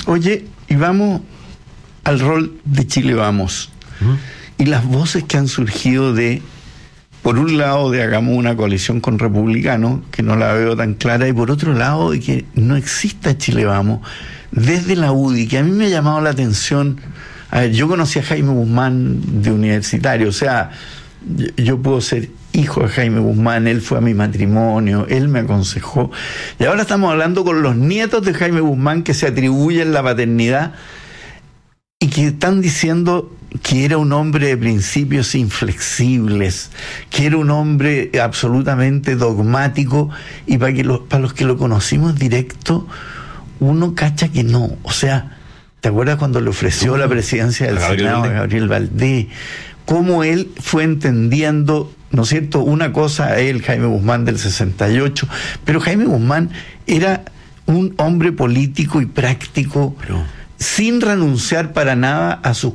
Oye, y vamos al rol de Chile Vamos. Y las voces que han surgido de, por un lado, de hagamos una coalición con republicanos, que no la veo tan clara, y por otro lado, de que no exista Chile Vamos, desde la UDI, que a mí me ha llamado la atención. A ver, yo conocí a Jaime Guzmán de universitario, o sea, yo puedo ser hijo de Jaime Guzmán, él fue a mi matrimonio, él me aconsejó, y ahora estamos hablando con los nietos de Jaime Guzmán que se atribuyen la paternidad y que están diciendo que era un hombre de principios inflexibles, que era un hombre absolutamente dogmático, y para los que lo conocimos directo, uno cacha que no. O sea, ¿te acuerdas cuando le ofreció la presidencia del Senado a Gabriel Valdés? Cómo él fue entendiendo, ¿no es cierto?, una cosa a él, Jaime Guzmán del 68, pero Jaime Guzmán era un hombre político y práctico, sin renunciar para nada a sus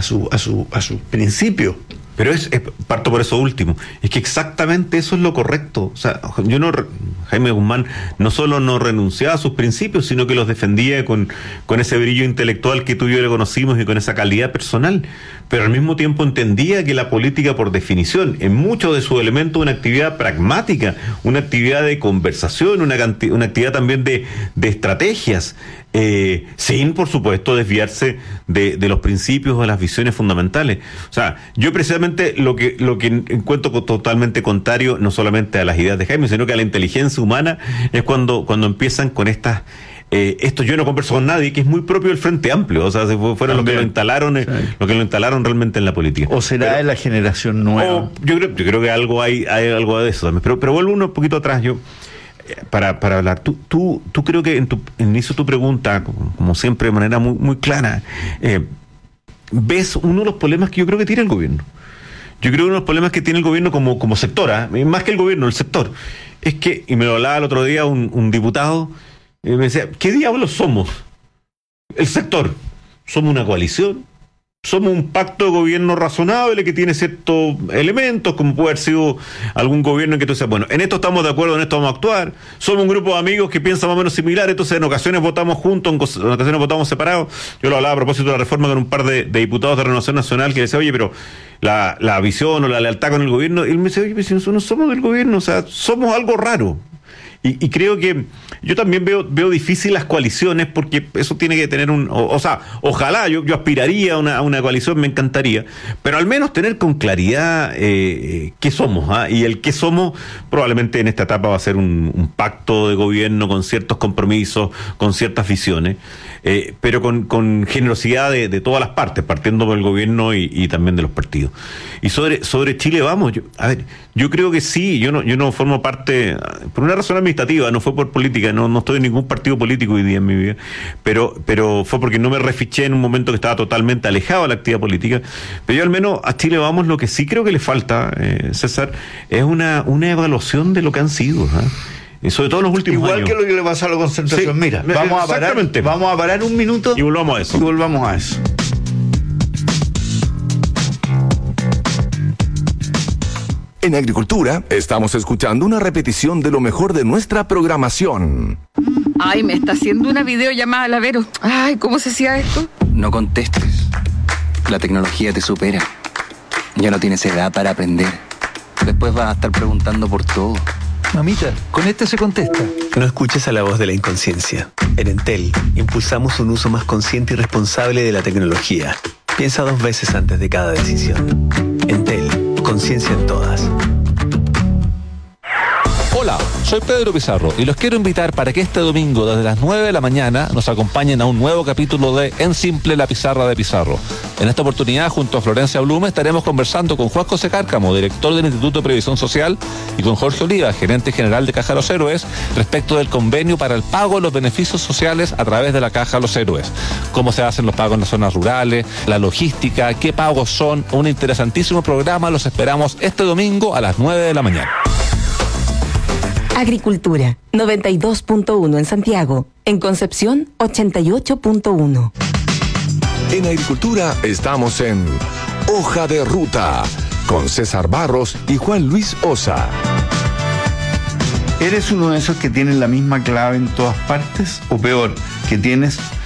principios. Pero parto por eso último, es que exactamente eso es lo correcto. O sea, Jaime Guzmán no solo no renunciaba a sus principios, sino que los defendía con ese brillo intelectual que tú y yo le conocimos y con esa calidad personal. Pero al mismo tiempo entendía que la política, por definición, en muchos de sus elementos, una actividad pragmática, una actividad de conversación, una actividad también de estrategias, sin, por supuesto, desviarse de los principios o de las visiones fundamentales. O sea, yo precisamente lo que encuentro totalmente contrario, no solamente a las ideas de Jaime, sino que a la inteligencia humana, es cuando empiezan con estas... esto yo no converso con nadie, que es muy propio del Frente Amplio, o sea, fueron los que lo instalaron, lo que lo instalaron realmente en la política. O será de la generación nueva. Yo creo que hay algo de eso también. Pero vuelvo un poquito atrás, para hablar. Tú creo que en inicio tu pregunta, como siempre, de manera muy, muy clara, ves uno de los problemas que yo creo que tiene el gobierno. Yo creo que uno de los problemas que tiene el gobierno como sector, más que el gobierno, el sector, es que, y me lo hablaba el otro día un diputado, me decía, ¿qué diablos somos? El sector. ¿Somos una coalición? ¿Somos un pacto de gobierno razonable que tiene ciertos elementos, como puede haber sido algún gobierno en que tú dices, bueno, en esto estamos de acuerdo, en esto vamos a actuar? ¿Somos un grupo de amigos que piensan más o menos similar? Entonces en ocasiones votamos juntos, en ocasiones votamos separados. Yo lo hablaba a propósito de la reforma con un par de diputados de Renovación Nacional que decía, oye, pero la visión o la lealtad con el gobierno, y él me dice, oye, pues nosotros no somos del gobierno, o sea, somos algo raro. Y creo que yo también veo difícil las coaliciones, porque eso tiene que tener ojalá, yo aspiraría a una coalición, me encantaría, pero al menos tener con claridad qué somos, y el qué somos probablemente en esta etapa va a ser un pacto de gobierno con ciertos compromisos, con ciertas visiones, pero con generosidad de todas las partes, partiendo por el gobierno y también de los partidos. Y sobre Chile Vamos, yo creo que sí, yo no formo parte, por una razón administrativa, no fue por política, no estoy en ningún partido político hoy día en mi vida, pero fue porque no me refiché en un momento que estaba totalmente alejado de la actividad política. Pero yo al menos a Chile Vamos lo que sí creo que le falta, César, es una evaluación de lo que han sido, y sobre todo en los últimos años. Igual que lo que le pasa a la concentración. Sí, mira, vamos a parar un minuto y volvamos a eso. En Agricultura estamos escuchando una repetición de lo mejor de nuestra programación. Ay, me está haciendo una videollamada, Lavero. Ay, ¿cómo se hacía esto? No contestes. La tecnología te supera. Ya no tienes edad para aprender. Después vas a estar preguntando por todo. Mamita, con este se contesta. No escuches a la voz de la inconsciencia. En Entel, impulsamos un uso más consciente y responsable de la tecnología. Piensa 2 veces antes de cada decisión. Entel, conciencia en todas. Hola, soy Pedro Pizarro y los quiero invitar para que este domingo desde las 9 de la mañana nos acompañen a un nuevo capítulo de En Simple, la pizarra de Pizarro. En esta oportunidad, junto a Florencia Blume, estaremos conversando con Juan José Cárcamo, director del Instituto de Previsión Social, y con Jorge Oliva, gerente general de Caja Los Héroes, respecto del convenio para el pago de los beneficios sociales a través de la Caja Los Héroes. Cómo se hacen los pagos en las zonas rurales, la logística, qué pagos son. Un interesantísimo programa, los esperamos este domingo a las 9 de la mañana. Agricultura, 92.1 en Santiago. En Concepción, 88.1. En Agricultura estamos en Hoja de Ruta, con César Barros y Juan Luis Osa. ¿Eres uno de esos que tienen la misma clave en todas partes? ¿O peor, que tienes